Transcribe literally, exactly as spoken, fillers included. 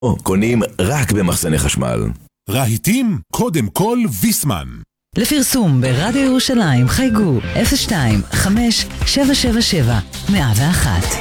קונים רק במחסני חשמל. רהיטים, קודם כל ויסמן. לפרסום ברדיו ירושלים חייגו אפס שתיים חמש שבע שבע שבע מאה ואחת.